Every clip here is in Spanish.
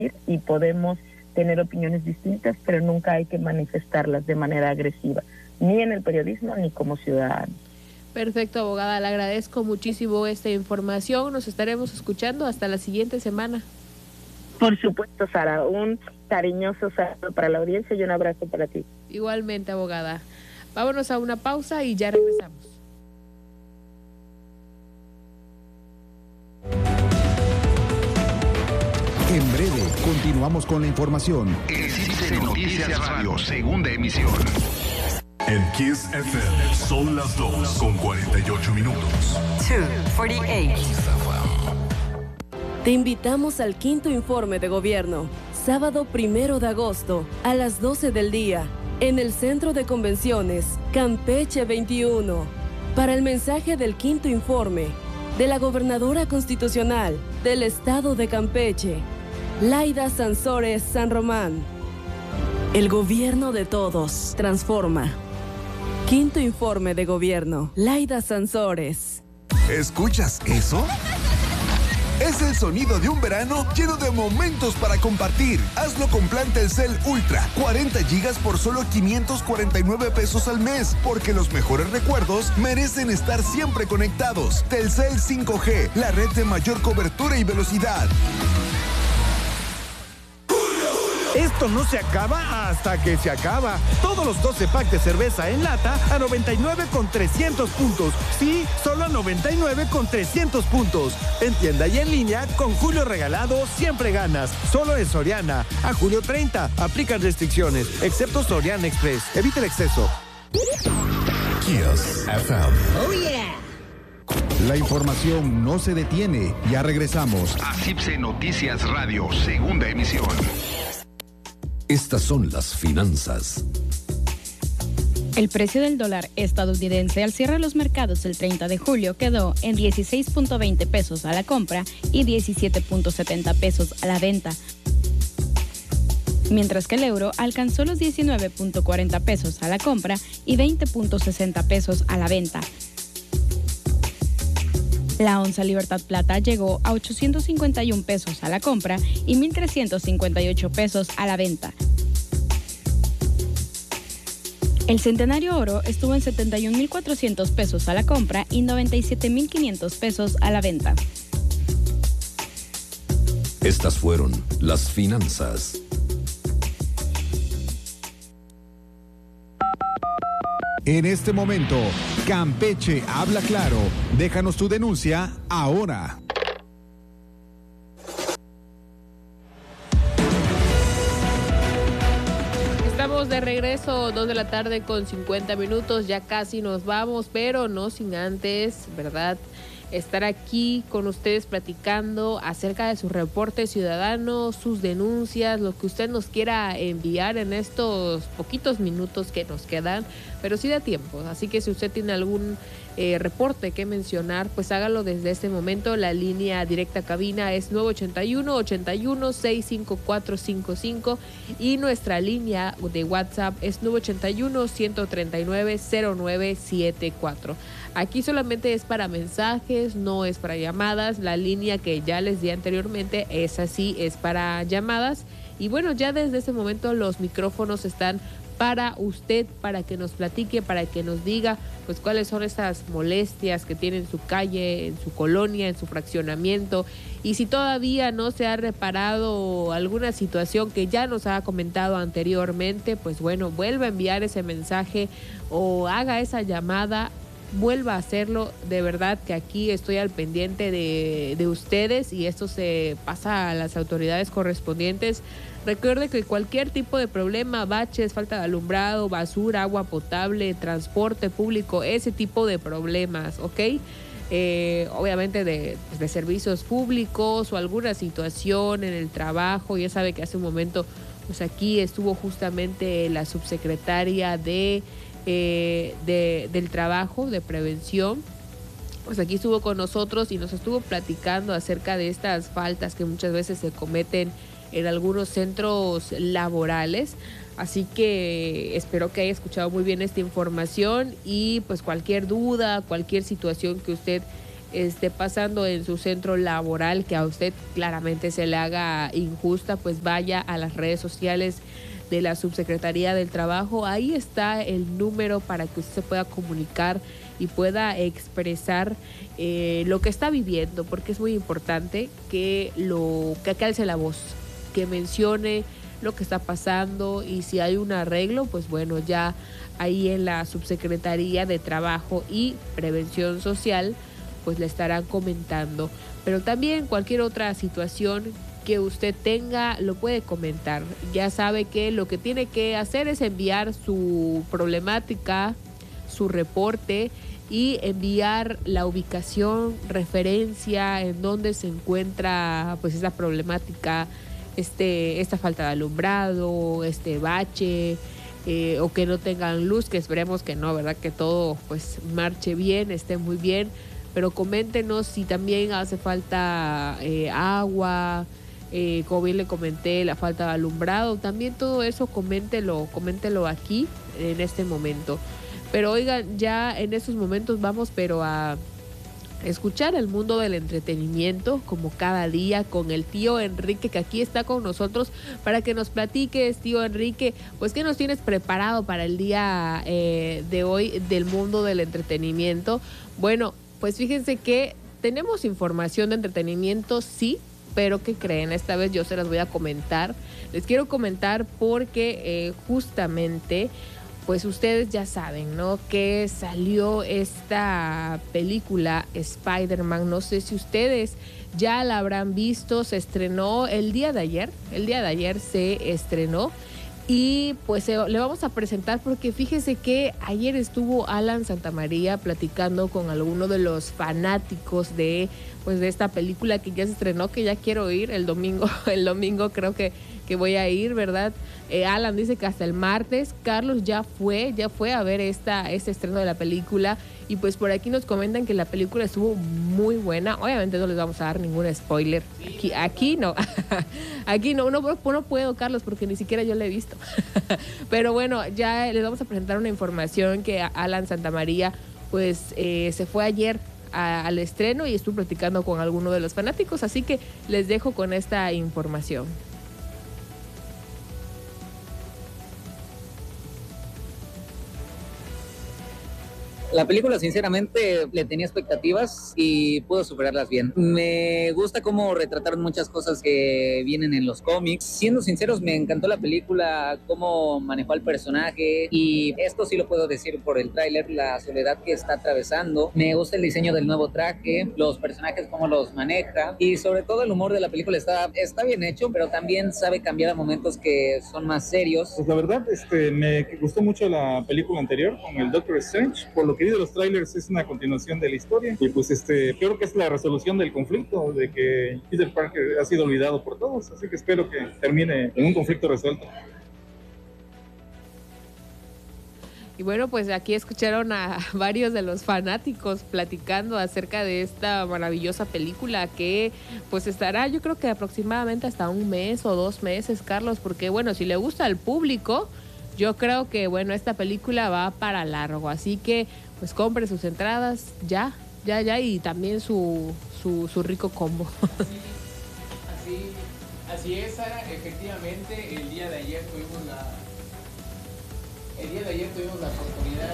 y podemos tener opiniones distintas, pero nunca hay que manifestarlas de manera agresiva, ni en el periodismo ni como ciudadanos. Perfecto, abogada, le agradezco muchísimo esta información. Nos estaremos escuchando hasta la siguiente semana. Por supuesto, Sara, un cariñoso saludo para la audiencia y un abrazo para ti. Igualmente, abogada. Vámonos a una pausa y ya regresamos. En breve, continuamos con la información. Existe Noticias Radio, segunda emisión. En Kiss FM son las 2:48 minutos. 2:48. Te invitamos al quinto informe de gobierno, sábado 1 de agosto, a las 12 del día, en el Centro de Convenciones, Campeche 21, para el mensaje del quinto informe de la gobernadora constitucional del estado de Campeche, Laida Sansores San Román. El gobierno de todos transforma. Quinto informe de gobierno, Laida Sansores. ¿Escuchas eso? Es el sonido de un verano lleno de momentos para compartir. Hazlo con plan Telcel Ultra, 40 gigas por solo 549 pesos al mes, porque los mejores recuerdos merecen estar siempre conectados. Telcel 5G, la red de mayor cobertura y velocidad. Esto no se acaba hasta que se acaba. Todos los 12 packs de cerveza en lata a 99 con 300 puntos. Sí, solo a 99 con 300 puntos. En tienda y en línea, con Julio Regalado siempre ganas. Solo en Soriana. A julio 30. Aplican restricciones, excepto Soriana Express. Evita el exceso. Kiss FM. Oh yeah. La información no se detiene. Ya regresamos. Asipse Noticias Radio, segunda emisión. Estas son las finanzas. El precio del dólar estadounidense al cierre de los mercados el 30 de julio quedó en 16.20 pesos a la compra y 17.70 pesos a la venta, mientras que el euro alcanzó los 19.40 pesos a la compra y 20.60 pesos a la venta. La onza Libertad Plata llegó a 851 pesos a la compra y 1.358 pesos a la venta. El Centenario Oro estuvo en 71.400 pesos a la compra y 97.500 pesos a la venta. Estas fueron las finanzas. En este momento, Campeche habla claro. Déjanos tu denuncia ahora. Estamos de regreso, 2 de la tarde con 50 minutos, ya casi nos vamos, pero no sin antes, ¿verdad?, estar aquí con ustedes platicando acerca de sus reportes ciudadanos, sus denuncias, lo que usted nos quiera enviar en estos poquitos minutos que nos quedan, pero sí da tiempo. Así que si usted tiene algún reporte que mencionar, pues hágalo desde este momento. La línea directa a cabina es 981-81-65455 y nuestra línea de WhatsApp es 981-139-0974. Aquí solamente es para mensajes, no es para llamadas. La línea que ya les di anteriormente, esa sí es para llamadas. Y bueno, ya desde ese momento los micrófonos están para usted, para que nos platique, para que nos diga pues cuáles son estas molestias que tiene en su calle, en su colonia, en su fraccionamiento, y si todavía no se ha reparado alguna situación que ya nos ha comentado anteriormente, pues bueno, vuelva a enviar ese mensaje o haga esa llamada, vuelva a hacerlo. De verdad que aquí estoy al pendiente de ustedes y esto se pasa a las autoridades correspondientes. Recuerde que cualquier tipo de problema, baches, falta de alumbrado, basura, agua potable, transporte público, ese tipo de problemas, ¿ok? Obviamente de servicios públicos o alguna situación en el trabajo. Ya sabe que hace un momento pues aquí estuvo justamente la subsecretaria del trabajo, de prevención, pues aquí estuvo con nosotros y nos estuvo platicando acerca de estas faltas que muchas veces se cometen en algunos centros laborales. Así que espero que haya escuchado muy bien esta información y pues cualquier duda, cualquier situación que usted esté pasando en su centro laboral, que a usted claramente se le haga injusta, pues vaya a las redes sociales de la Subsecretaría del Trabajo. Ahí está el número para que usted se pueda comunicar y pueda expresar lo que está viviendo, porque es muy importante que alce la voz, que mencione lo que está pasando, y si hay un arreglo, pues bueno, ya ahí en la Subsecretaría de Trabajo y Prevención Social pues le estarán comentando. Pero también cualquier otra situación que usted tenga lo puede comentar. Ya sabe que lo que tiene que hacer es enviar su problemática, su reporte, y enviar la ubicación, referencia en donde se encuentra pues esa problemática, esta falta de alumbrado, este bache, o que no tengan luz, que esperemos que no, ¿verdad? Que todo pues marche bien, esté muy bien, pero coméntenos si también hace falta agua, como bien le comenté, la falta de alumbrado, también todo eso coméntelo aquí en este momento. Pero oigan, ya en estos momentos vamos pero a escuchar el mundo del entretenimiento, como cada día, con el tío Enrique, que aquí está con nosotros para que nos platiques, tío Enrique, pues qué nos tienes preparado para el día de hoy del mundo del entretenimiento. Bueno, pues fíjense que tenemos información de entretenimiento, sí, pero ¿qué creen? Esta vez yo se las voy a comentar. Les quiero comentar porque justamente pues ustedes ya saben, ¿no? Que salió esta película Spider-Man. No sé si ustedes ya la habrán visto. Se estrenó el día de ayer se estrenó. Y pues le vamos a presentar porque fíjese que ayer estuvo Alan Santamaría platicando con algunos de los fanáticos de esta película que ya se estrenó, que ya quiero ir el domingo creo que voy a ir, ¿verdad? Alan dice que hasta el martes. Carlos ya fue a ver este estreno de la película, y pues por aquí nos comentan que la película estuvo muy buena. Obviamente no les vamos a dar ningún spoiler. Aquí no. Aquí no puedo, Carlos, porque ni siquiera yo la he visto. Pero bueno, ya les vamos a presentar una información que Alan Santamaría pues se fue ayer al estreno y estuvo platicando con alguno de los fanáticos, así que les dejo con esta información. La película, sinceramente, le tenía expectativas y pudo superarlas bien. Me gusta cómo retrataron muchas cosas que vienen en los cómics. Siendo sinceros, me encantó la película, cómo manejó al personaje, y esto sí lo puedo decir por el tráiler, la soledad que está atravesando. Me gusta el diseño del nuevo traje, los personajes, cómo los maneja, y sobre todo el humor de la película está bien hecho, pero también sabe cambiar a momentos que son más serios. Pues la verdad, me gustó mucho la película anterior con el Doctor Strange, por lo que vi de los trailers es una continuación de la historia, y pues creo que es la resolución del conflicto de que Peter Parker ha sido olvidado por todos, así que espero que termine en un conflicto resuelto. Y bueno, pues aquí escucharon a varios de los fanáticos platicando acerca de esta maravillosa película que pues estará, yo creo que aproximadamente hasta un mes o 2 meses, Carlos, porque bueno, si le gusta al público, yo creo que bueno, esta película va para largo, así que pues compre sus entradas ya, y también su rico combo. Así es, Sara, efectivamente, el día de ayer tuvimos la oportunidad,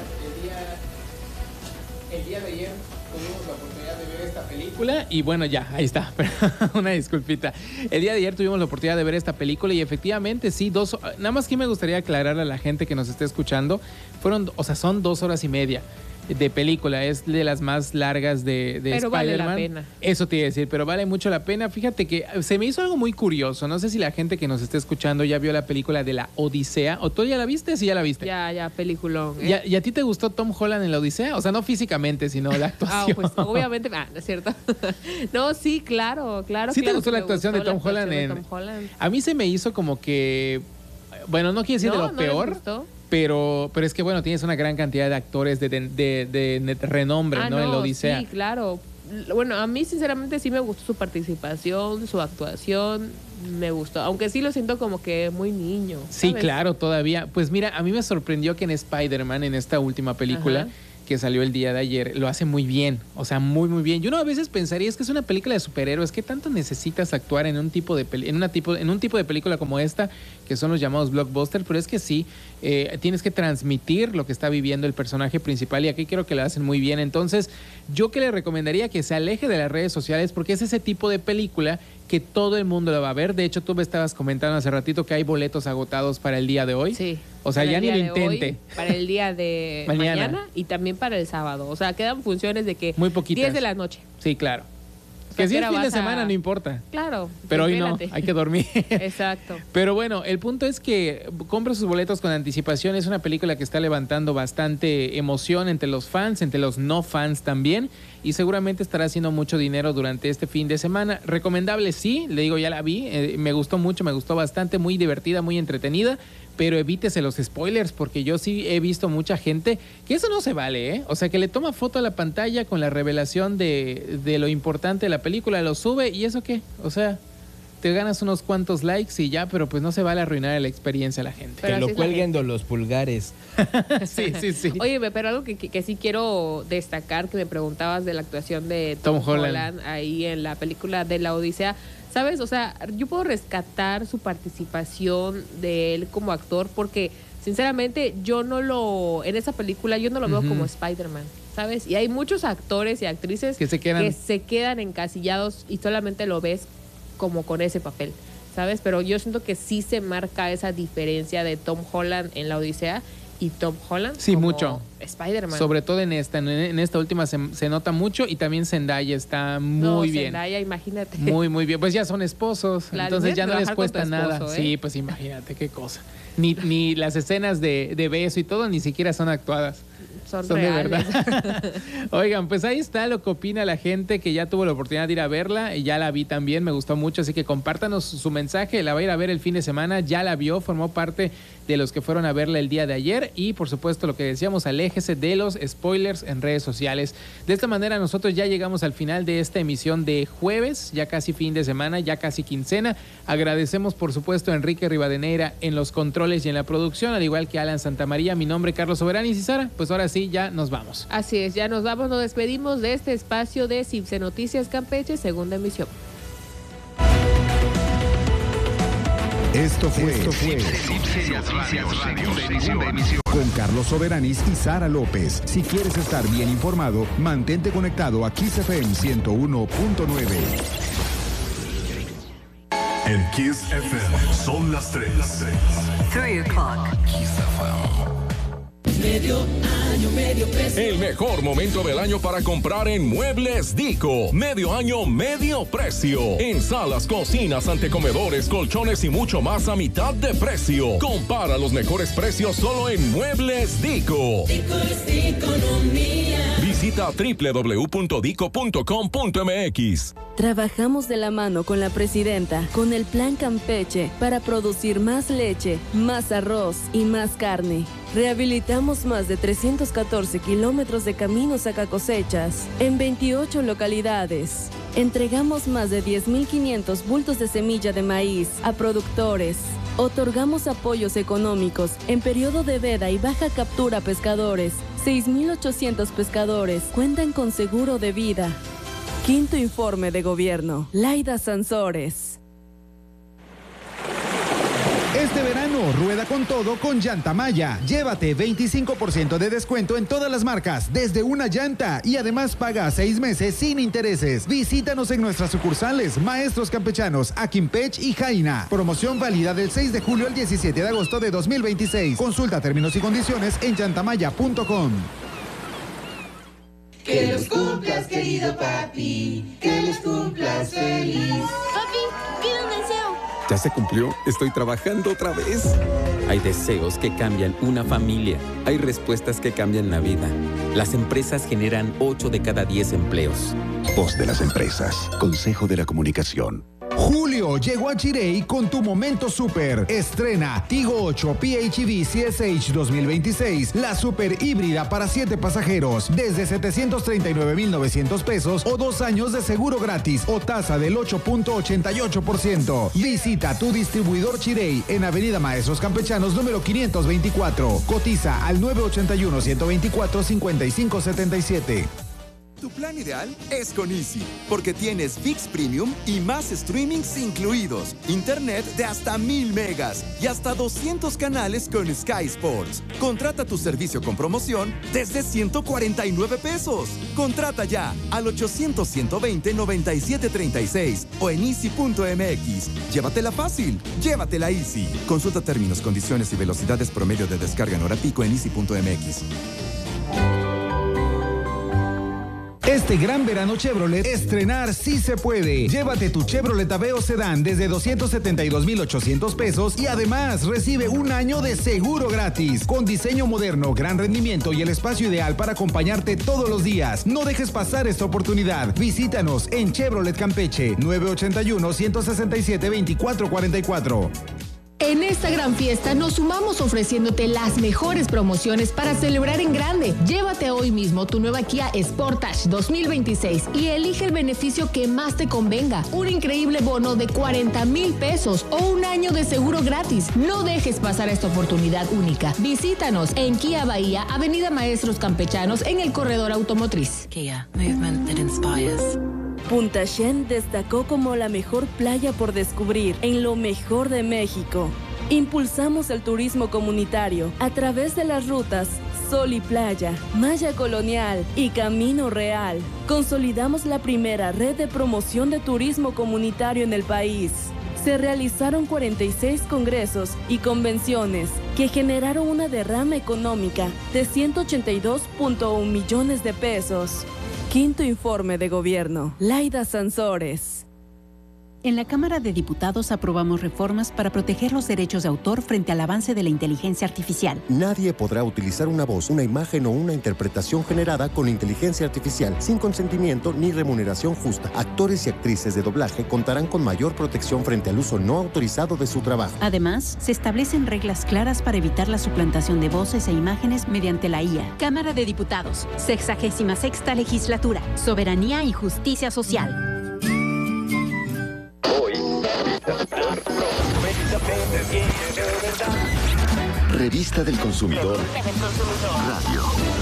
de ver esta película, y bueno, ya, ahí está, una disculpita. El día de ayer tuvimos la oportunidad de ver esta película y efectivamente sí, nada más que me gustaría aclarar a la gente que nos esté escuchando, son 2 horas y media de película, es de las más largas de pero Spider-Man. Vale la pena. Eso te iba a decir, pero vale mucho la pena. Fíjate que se me hizo algo muy curioso. No sé si la gente que nos esté escuchando ya vio la película de la Odisea, o tú ya la viste, si ya la viste. Ya, peliculón. ¿Y a ti te gustó Tom Holland en la Odisea? O sea, no físicamente, sino la actuación. Pues obviamente, no es cierto. No, sí, claro. ¿Sí te gustó la actuación de Tom Holland? A mí se me hizo como que, bueno, no quiero decir de lo peor. Gustó. Pero es que, bueno, tienes una gran cantidad de actores de renombre, ¿no? En la Odisea. Sí, claro. Bueno, a mí sinceramente sí me gustó su participación, su actuación, me gustó. Aunque sí lo siento como que muy niño, ¿sabes? Sí, claro, todavía. Pues mira, a mí me sorprendió que en Spider-Man, en esta última película, que salió el día de ayer, lo hace muy bien, o sea, muy muy bien. Y uno a veces pensaría, es que es una película de superhéroes, ¿qué tanto necesitas actuar en un tipo de película como esta, que son los llamados blockbusters? Pero es que sí, tienes que transmitir lo que está viviendo el personaje principal, y aquí creo que lo hacen muy bien. Entonces, yo que le recomendaría que se aleje de las redes sociales, porque es ese tipo de película que todo el mundo lo va a ver. De hecho, tú me estabas comentando hace ratito que hay boletos agotados para el día de hoy. Sí. O sea, ya ni lo intente. Hoy, para el día de mañana y también para el sábado. O sea, quedan funciones de que muy poquitas. 10 de la noche. Sí, claro. Que si es fin de semana no importa. Claro. Pero hoy no, hay que dormir. Exacto. Pero bueno, el punto es que compra sus boletos con anticipación. Es una película que está levantando bastante emoción entre los fans, entre los no fans también. Y seguramente estará haciendo mucho dinero durante este fin de semana. Recomendable, sí, le digo, ya la vi. Me gustó mucho, me gustó bastante, muy divertida, muy entretenida. Pero evítese los spoilers, porque yo sí he visto mucha gente que eso no se vale, ¿eh? O sea, que le toma foto a la pantalla con la revelación de lo importante de la película, lo sube, ¿y eso qué? O sea, te ganas unos cuantos likes y ya, pero pues no se vale arruinar la experiencia a la gente. Pero que lo cuelguen de los pulgares. Sí. Oye, pero algo que sí quiero destacar, que me preguntabas de la actuación de Tom Holland ahí en la película de La Odisea. ¿Sabes? O sea, yo puedo rescatar su participación de él como actor porque, sinceramente, en esa película yo no lo veo como Spider-Man, ¿sabes? Y hay muchos actores y actrices que se quedan encasillados y solamente lo ves como con ese papel, ¿sabes? Pero yo siento que sí se marca esa diferencia de Tom Holland en La Odisea y Tom Holland como mucho. Spider-Man. Sobre todo en esta última se nota mucho, y también Zendaya está muy bien. Zendaya, imagínate. Muy, muy bien. Pues ya son esposos, claro, entonces ya no les cuesta esposo, nada. Sí, pues imagínate qué cosa. Ni las escenas de beso y todo ni siquiera son actuadas. Son de verdad. Oigan, pues ahí está lo que opina la gente que ya tuvo la oportunidad de ir a verla. Y ya la vi también, me gustó mucho, así que compártanos su mensaje. La va a ir a ver el fin de semana, ya la vio, formó parte de los que fueron a verla el día de ayer. Y por supuesto, lo que decíamos, aléjese de los spoilers en redes sociales. De esta manera nosotros ya llegamos al final de esta emisión de jueves, ya casi fin de semana, ya casi quincena. Agradecemos por supuesto a Enrique Rivadeneira en los controles y en la producción, al igual que Alan Santamaría. Mi nombre es Carlos Soberanis, y Sara, pues ahora sí, ya nos vamos. Así es, ya nos vamos, nos despedimos de este espacio de CIPSE Noticias Campeche, segunda emisión. Esto fue CIPSE Noticias Radio, segunda emisión. Con Carlos Soberanis y Sara López. Si quieres estar bien informado, mantente conectado a Kiss FM 101.9. En Kiss FM son las 3. 3 o'clock. Kiss FM. Medio año, medio precio. El mejor momento del año para comprar en Muebles Dico. Medio año, medio precio. En salas, cocinas, antecomedores, colchones y mucho más a mitad de precio. Compara los mejores precios solo en Muebles Dico. Dico es economía. Visita www.dico.com.mx. Trabajamos de la mano con la presidenta, con el Plan Campeche, para producir más leche, más arroz y más carne. Rehabilitamos más de 314 kilómetros de caminos saca cosechas en 28 localidades. Entregamos más de 10.500 bultos de semilla de maíz a productores. Otorgamos apoyos económicos en periodo de veda y baja captura a pescadores. 6.800 pescadores cuentan con seguro de vida. Quinto informe de gobierno. Laida Sansores. Este verano rueda con todo con Llanta Maya. Llévate 25% de descuento en todas las marcas, desde una llanta, y además paga 6 meses sin intereses. Visítanos en nuestras sucursales Maestros Campechanos, Aquimpech y Jaina. Promoción válida del 6 de julio al 17 de agosto de 2026. Consulta términos y condiciones en llantamaya.com. Que los cumplas, querido papi, que los cumplas feliz. Papi, pide un deseo. ¿Ya se cumplió? Estoy trabajando otra vez. Hay deseos que cambian una familia. Hay respuestas que cambian la vida. Las empresas generan 8 de cada 10 empleos. Voz de las empresas. Consejo de la Comunicación. Julio Río llegó a Chirey con tu momento super. Estrena Tigo 8 PHEV CSH 2026, la super híbrida para 7 pasajeros, desde 739,900 pesos o 2 años de seguro gratis o tasa del 8.88%. Visita tu distribuidor Chirey en Avenida Maestros Campechanos número 524. Cotiza al 981-124-5577. Tu plan ideal es con Easy, porque tienes ViX Premium y más streamings incluidos, internet de hasta 1000 megas y hasta 200 canales con Sky Sports. Contrata tu servicio con promoción desde 149 pesos. Contrata ya al 800-120-9736 o en easy.mx. Llévatela fácil, llévatela Easy. Consulta términos, condiciones y velocidades promedio de descarga en hora pico en easy.mx. Este gran verano Chevrolet, estrenar sí se puede. Llévate tu Chevrolet Aveo Sedán desde 272,800 pesos y además recibe 1 año de seguro gratis. Con diseño moderno, gran rendimiento y el espacio ideal para acompañarte todos los días. No dejes pasar esta oportunidad. Visítanos en Chevrolet Campeche, 981-167-2444. En esta gran fiesta nos sumamos ofreciéndote las mejores promociones para celebrar en grande. Llévate hoy mismo tu nueva Kia Sportage 2026 y elige el beneficio que más te convenga. Un increíble bono de 40,000 pesos o 1 año de seguro gratis. No dejes pasar esta oportunidad única. Visítanos en Kia Bahía, Avenida Maestros Campechanos, en el corredor automotriz. Kia, movement that inspires. Punta Shen destacó como la mejor playa por descubrir en lo mejor de México. Impulsamos el turismo comunitario a través de las rutas Sol y Playa, Maya Colonial y Camino Real. Consolidamos la primera red de promoción de turismo comunitario en el país. Se realizaron 46 congresos y convenciones que generaron una derrama económica de 182.1 millones de pesos. Quinto informe de gobierno. Laida Sansores. En la Cámara de Diputados aprobamos reformas para proteger los derechos de autor frente al avance de la inteligencia artificial. Nadie podrá utilizar una voz, una imagen o una interpretación generada con inteligencia artificial sin consentimiento ni remuneración justa. Actores y actrices de doblaje contarán con mayor protección frente al uso no autorizado de su trabajo. Además, se establecen reglas claras para evitar la suplantación de voces e imágenes mediante la IA. Cámara de Diputados, 66ª Legislatura, Soberanía y Justicia Social. Revista del Consumidor Radio.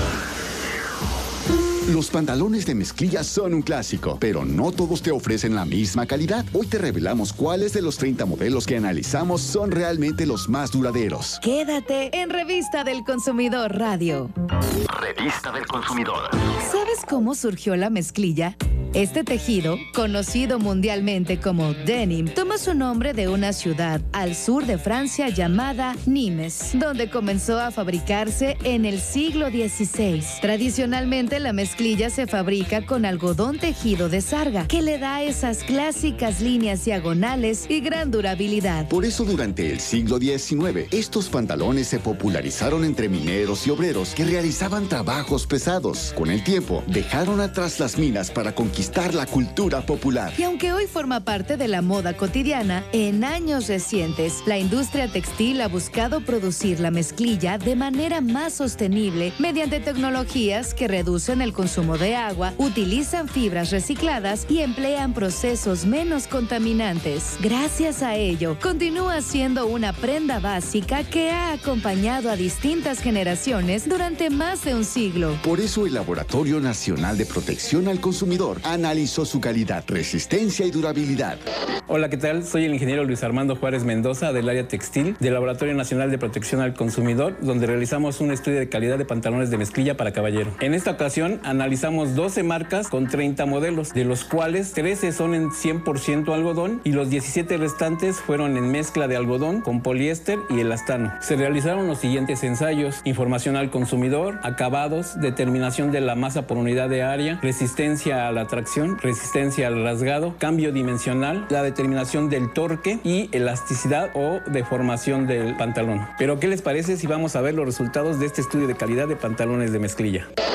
Los pantalones de mezclilla son un clásico, pero no todos te ofrecen la misma calidad. Hoy te revelamos cuáles de los 30 modelos que analizamos son realmente los más duraderos. Quédate en Revista del Consumidor Radio. Revista del Consumidor. ¿Sabes cómo surgió la mezclilla? Este tejido, conocido mundialmente como denim, toma su nombre de una ciudad al sur de Francia llamada Nimes, donde comenzó a fabricarse en el siglo XVI. Tradicionalmente, la mezclilla se fabrica con algodón tejido de sarga, que le da esas clásicas líneas diagonales y gran durabilidad. Por eso, durante el siglo XIX, estos pantalones se popularizaron entre mineros y obreros que realizaban trabajos pesados. Con el tiempo, dejaron atrás las minas para conquistar la cultura popular. Y aunque hoy forma parte de la moda cotidiana, en años recientes, la industria textil ha buscado producir la mezclilla de manera más sostenible mediante tecnologías que reducen el consumo de agua, utilizan fibras recicladas y emplean procesos menos contaminantes. Gracias a ello, continúa siendo una prenda básica que ha acompañado a distintas generaciones durante más de un siglo. Por eso el Laboratorio Nacional de Protección al Consumidor analizó su calidad, resistencia y durabilidad. Hola, ¿qué tal? Soy el ingeniero Luis Armando Juárez Mendoza del área textil del Laboratorio Nacional de Protección al Consumidor, donde realizamos un estudio de calidad de pantalones de mezclilla para caballero. En esta ocasión analizamos 12 marcas con 30 modelos, de los cuales 13 son en 100% algodón y los 17 restantes fueron en mezcla de algodón con poliéster y elastano. Se realizaron los siguientes ensayos: información al consumidor, acabados, determinación de la masa por unidad de área, resistencia a la tracción, resistencia al rasgado, cambio dimensional, la determinación del torque y elasticidad o deformación del pantalón. Pero ¿qué les parece si vamos a ver los resultados de este estudio de calidad de pantalones de mezclilla? Todo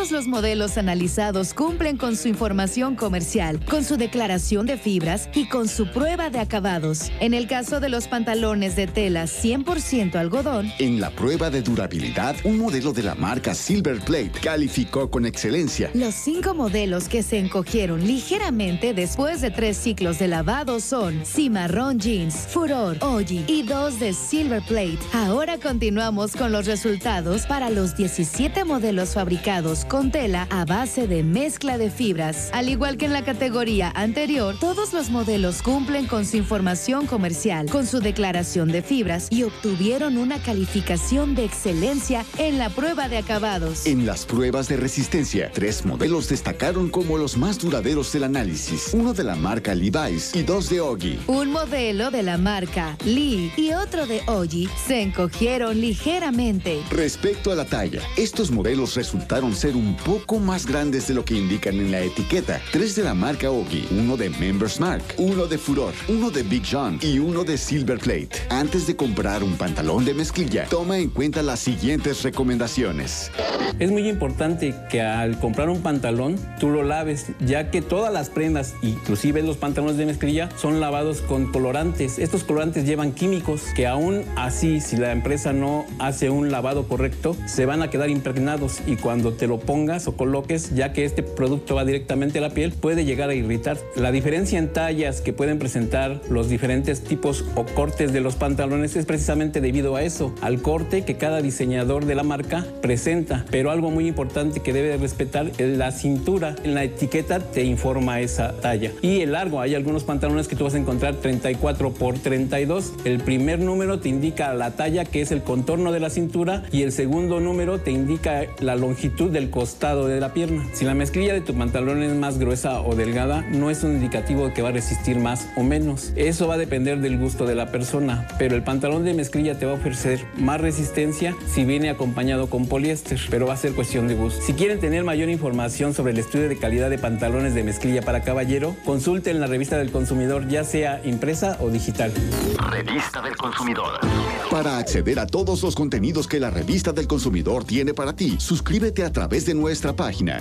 Todos los modelos analizados cumplen con su información comercial, con su declaración de fibras y con su prueba de acabados. En el caso de los pantalones de tela 100% algodón, en la prueba de durabilidad, un modelo de la marca Silver Plate calificó con excelencia. Los 5 modelos que se encogieron ligeramente después de 3 ciclos de lavado son Cimarrón Jeans, Furor, Oji y 2 de Silver Plate. Ahora continuamos con los resultados para los 17 modelos fabricados con tela a base de mezcla de fibras. Al igual que en la categoría anterior, todos los modelos cumplen con su información comercial, con su declaración de fibras y obtuvieron una calificación de excelencia en la prueba de acabados. En las pruebas de resistencia, 3 modelos destacaron como los más duraderos del análisis. Uno de la marca Levi's y 2 de Ogi. Un modelo de la marca Lee y otro de Oji se encogieron ligeramente. Respecto a la talla, estos modelos resultaron ser un poco más grandes de lo que indican en la etiqueta. 3 de la marca Ogi, uno de Members Mark, uno de Furor, uno de Big John y uno de Silver Plate. Antes de comprar un pantalón de mezclilla, toma en cuenta las siguientes recomendaciones. Es muy importante que al comprar un pantalón, tú lo laves, ya que todas las prendas, inclusive los pantalones de mezclilla, son lavados con colorantes. Estos colorantes llevan químicos que aún así, si la empresa no hace un lavado correcto, se van a quedar impregnados y cuando te lo pongas o coloques, ya que este producto va directamente a la piel, puede llegar a irritar. La diferencia en tallas que pueden presentar los diferentes tipos o cortes de los pantalones es precisamente debido a eso, al corte que cada diseñador de la marca presenta. Pero algo muy importante que debe de respetar es la cintura. En la etiqueta te informa esa talla. Y el largo, hay algunos pantalones que tú vas a encontrar 34 por 32. El primer número te indica la talla, que es el contorno de la cintura, y el segundo número te indica la longitud del costado de la pierna. Si la mezclilla de tu pantalón es más gruesa o delgada, no es un indicativo de que va a resistir más o menos. Eso va a depender del gusto de la persona, pero el pantalón de mezclilla te va a ofrecer más resistencia si viene acompañado con poliéster, pero va a ser cuestión de gusto. Si quieren tener mayor información sobre el estudio de calidad de pantalones de mezclilla para caballero, consulten la revista del consumidor, ya sea impresa o digital. Revista del Consumidor. Para acceder a todos los contenidos que la Revista del Consumidor tiene para ti, suscríbete a través de nuestra página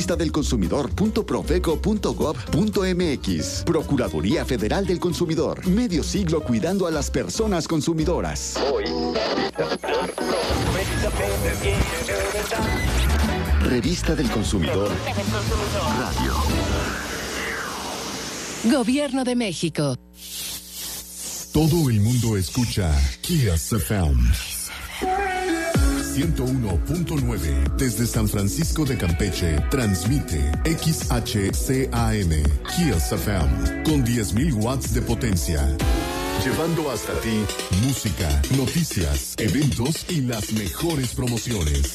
revistadelconsumidor.profeco.gov.mx. Procuraduría Federal del Consumidor. Medio siglo cuidando a las personas consumidoras. Revista del Consumidor. Radio. Gobierno de México. Todo el mundo escucha Kiss FM 101.9 desde San Francisco de Campeche. Transmite XHCAM Kiss FM con 10.000 watts de potencia, llevando hasta ti música, noticias, eventos y las mejores promociones.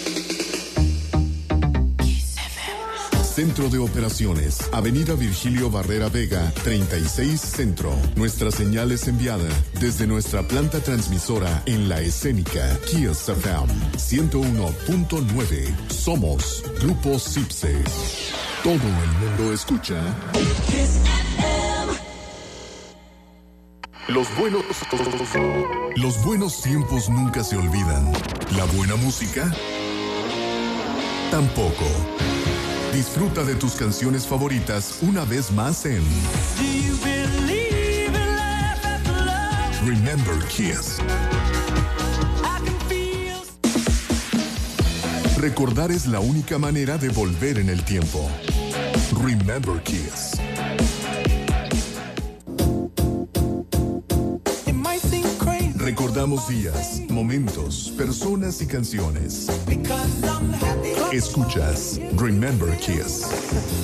Centro de Operaciones, Avenida Virgilio Barrera Vega, 36 Centro. Nuestra señal es enviada desde nuestra planta transmisora en La Escénica, Kiss FM 101.9. Somos Grupo Cipse. Todo el mundo escucha Kiss FM. Los buenos tiempos nunca se olvidan. La buena música tampoco. Disfruta de tus canciones favoritas una vez más en Remember Kiss. Recordar es la única manera de volver en el tiempo. Remember Kiss. Recordamos días, momentos, personas y canciones. Escuchas Remember Kiss.